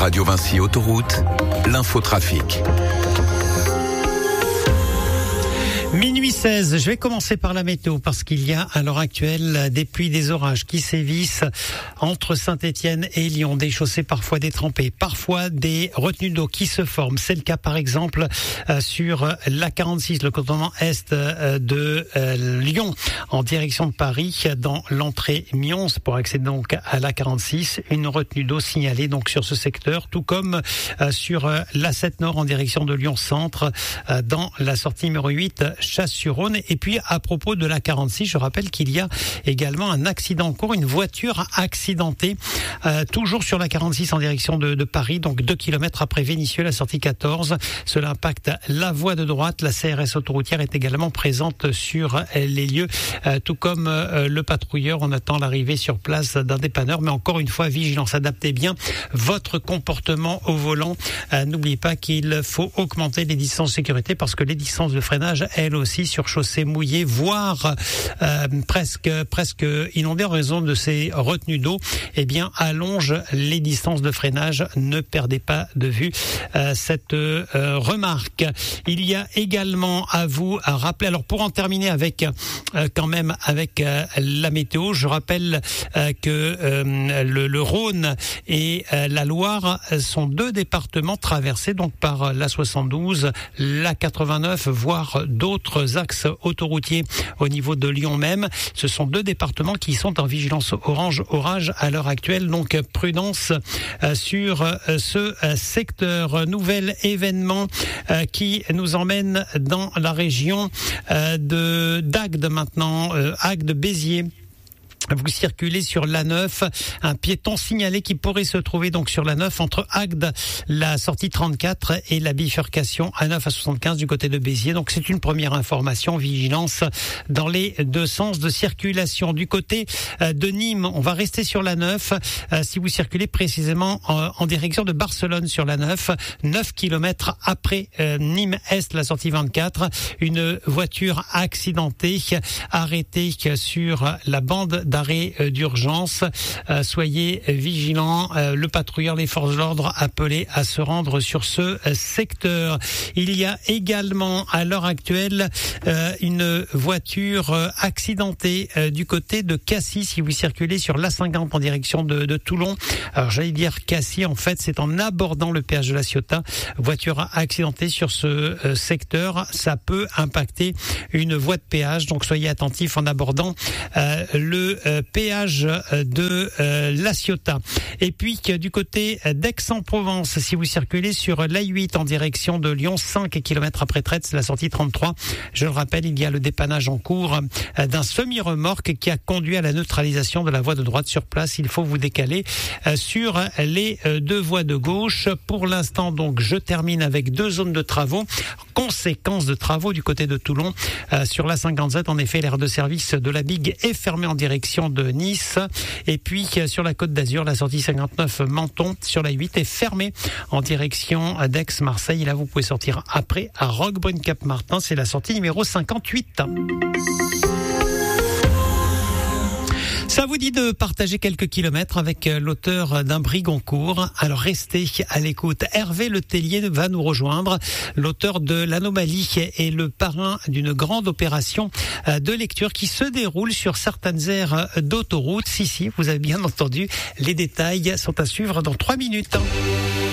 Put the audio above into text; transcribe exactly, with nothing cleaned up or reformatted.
Radio Vinci Autoroute, l'infotrafic. Minuit seize, je vais commencer par la météo parce qu'il y a à l'heure actuelle des pluies, des orages qui sévissent entre Saint-Étienne et Lyon, des chaussées parfois détrempées, parfois des retenues d'eau qui se forment. C'est le cas par exemple euh, sur l'A quarante-six, le cantonnement est euh, de euh, Lyon en direction de Paris, dans l'entrée Mions pour accéder donc à l'A quarante-six. Une retenue d'eau signalée donc sur ce secteur, tout comme euh, sur euh, l'A sept Nord en direction de Lyon Centre, euh, dans la sortie numéro huit. Chasse-sur-Rhône. Et puis à propos de l'A quarante-six, je rappelle qu'il y a également un accident en cours, une voiture accidentée euh, toujours sur l'A quarante-six en direction de, de Paris, donc deux kilomètres après Vénissieux, la sortie quatorze. Cela impacte la voie de droite. La C R S autoroutière est également présente sur les lieux, euh, tout comme euh, le patrouilleur. On attend l'arrivée sur place d'un dépanneur, mais encore une fois, vigilance, adaptez bien votre comportement au volant. Euh, n'oubliez pas qu'il faut augmenter les distances de sécurité parce que les distances de freinage, elles aussi sur chaussée mouillée, voire euh, presque presque inondée en raison de ces retenues d'eau, eh bien allonge les distances de freinage. Ne perdez pas de vue euh, cette euh, remarque. Il y a également à vous à rappeler. Alors pour en terminer avec euh, quand même avec euh, la météo, je rappelle euh, que euh, le, le Rhône et euh, la Loire sont deux départements traversés donc par l'A soixante-douze, l'A quatre-vingt-neuf, voire d'autres axes autoroutiers au niveau de Lyon même. Ce sont deux départements qui sont en vigilance orange orage à l'heure actuelle, donc prudence euh, sur euh, ce euh, secteur. Nouvel événement euh, qui nous emmène dans la région euh, de d'Agde maintenant, euh, Agde-Béziers. Vous circulez sur l'A neuf, un piéton signalé qui pourrait se trouver donc sur l'A neuf entre Agde, la sortie trente-quatre et la bifurcation A neuf à soixante-quinze du côté de Béziers. Donc c'est une première information, vigilance dans les deux sens de circulation. Du côté de Nîmes, on va rester sur l'A neuf. Si vous circulez précisément en direction de Barcelone sur l'A neuf, neuf kilomètres après Nîmes Est, la sortie vingt-quatre, une voiture accidentée arrêtée sur la bande d'arrêt d'urgence. Euh, soyez vigilants. Euh, le patrouilleur, les forces de l'ordre appelés à se rendre sur ce euh, secteur. Il y a également à l'heure actuelle euh, une voiture euh, accidentée euh, du côté de Cassis. Si vous circulez sur l'A cinquante en direction de, de Toulon, alors j'allais dire Cassis, en fait c'est en abordant le péage de la Ciotat. Voiture accidentée sur ce euh, secteur. Ça peut impacter une voie de péage, donc soyez attentifs en abordant euh, le Euh, péage de euh, La Ciotat. Et puis du côté d'Aix-en-Provence, si vous circulez sur l'A huit en direction de Lyon, cinq kilomètres après Traite, c'est la sortie trente-trois. Je le rappelle, il y a le dépannage en cours euh, d'un semi-remorque qui a conduit à la neutralisation de la voie de droite sur place. Il faut vous décaler euh, sur les euh, deux voies de gauche. Pour l'instant, donc, je termine avec deux zones de travaux. Conséquence de travaux du côté de Toulon. Euh, sur l'A cinquante-sept, en effet, l'aire de service de la Bigue est fermée en direction de Nice. Et puis sur la Côte d'Azur, la sortie cinquante-neuf Menton sur la huit est fermée en direction d'Aix-Marseille. Et là, vous pouvez sortir après à Roquebrune-Cap-Martin. C'est la sortie numéro cinquante-huit. Ça vous dit de partager quelques kilomètres avec l'auteur d'un brie Goncourt. Alors restez à l'écoute. Hervé Letellier va nous rejoindre. L'auteur de l'Anomalie est le parrain d'une grande opération de lecture qui se déroule sur certaines aires d'autoroute. Si, si, vous avez bien entendu. Les détails sont à suivre dans trois minutes.